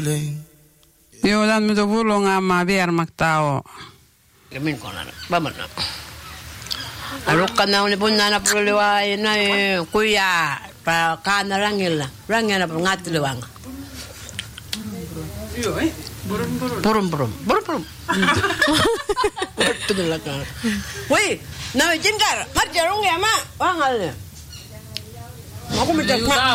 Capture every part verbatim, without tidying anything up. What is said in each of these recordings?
Joo, tämän mitä pullonga maa viermaktao. Min konan, vamos no. Alukana on punna na puliwa ina kuya pa kana rangilla. Rangilla pa ngatliwanga. Joo, eh. Burum burum. Burum burum. Burum burum. Tudula kan. Woi, na jinggar. Marjarung ya ma. Wangal. Aku minta ma.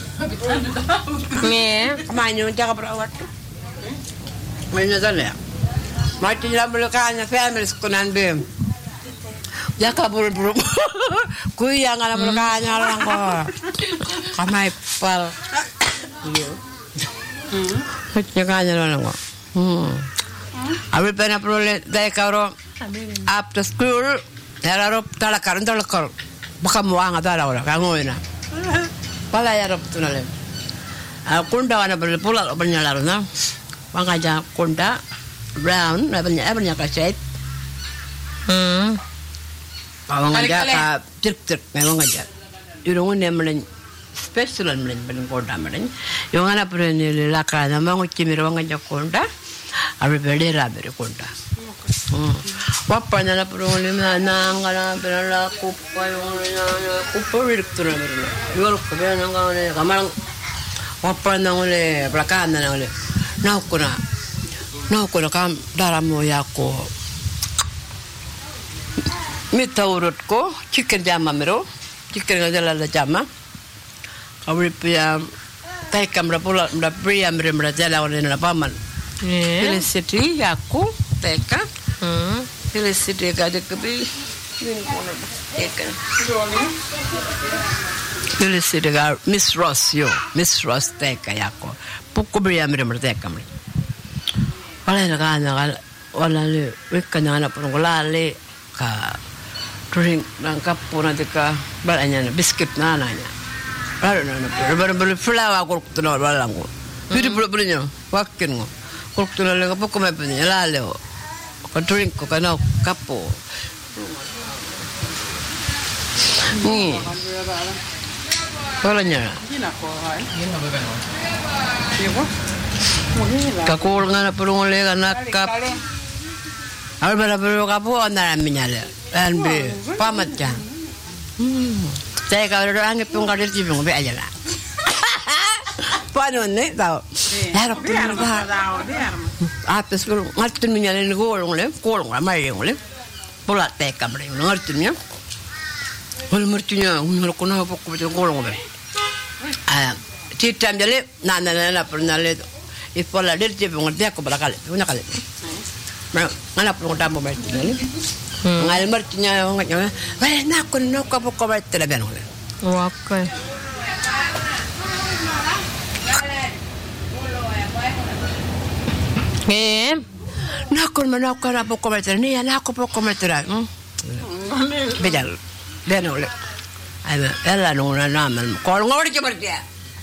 Nge, kemana jaga perawat. Mana sana? Mati dalam belakangnya family sekunan bem. Jaga buru-buru. Kuya ngana belakangnya orang kok. Kamai pal. Iya. Hmm. Jaga orang kok. Hmm. Abis pernah perlu dari karo after school. Darah tala karun tala kar. Baka muang ada orang kangoina. Pala ya rob tunale. Kunda wana perlu pulang bernyala na. Wangaja kunda. Brown, banyak banyak kaset. Hmm. Awang aja ka cek-cek memang aja. Irungun yang melen special melen melen konda melen. Yang ana perni laka nama nguci mirwang aja konda. Abi berdera beri konda. Hmm. Wapa nana perungun lima nangala berala kupa yang nana kupa direktur berala. Jual kupa nangala kamar. Wapa nangale belakang nangale. Nak kuna. No, kuna kam dalam moyako. Mita urutko, chicken jama mero, chicken ngajala la jama. Kawri pia, tay kamera pula, mda pria mre mra jala wane na paman. Felicity yaku, teka. Felicity kade kabi. Teka. Felicity ka Miss Ross yo, Miss Ross teka yako. Puko pria mre mra teka mre. Wala na kana wala le weka na na pun wala le ka drink nang kapo na tika balanya na biscuit na na nya wala na na bar bar flower ko to na wala ngo bidi bro bro nya wakin ngo ko to na le ko ko me pe nya la le ko drink ko kana kapo ni wala nya ina ko hai ina ba ba no Kakul nga na pulong ulit anak kap. Al bala pulong kapo na namin niya. Anbi pamat yan. Saya kalau orang itu nggak ada cipung be aja lah. Paano nih tahu? Harap pulong ka. Apes pulong ngerti niya ni golong le, golong lah mai golong le. Pula teka beri ngerti niya. Kalau ngerti niya, nggak kena apa kau betul golong be. Ah, citam jadi nana nana pernah le. Ipola del tipe ngerti aku balakal, punya kali. Mana pun kita mau berarti ni. Ngal mertinya ngaknya, weh nak aku nak apa kau berarti lah benar. Wakai. Eh, nak aku mana aku apa kau berarti ni, nak aku apa kau berarti lah. Bejal, benar. Ada, ada nuna nama. Kalau ngor je berarti.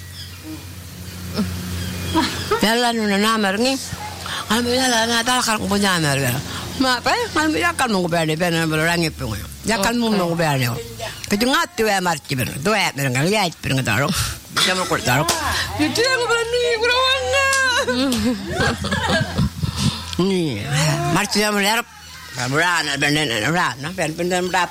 Jalan nuna nama ni, kami jalan ada kalau punya nama dia. Ma, apa? Kami jalan mau berani, berani berang itu. Jalan mau berani. Kejungat tu ya marci berani, tu ya berang lihat berang taruh. Bisa mau kau taruh. Itu yang berani berawang. Ni, marci yang melihat. Berani, berani, berani. Berani berani berani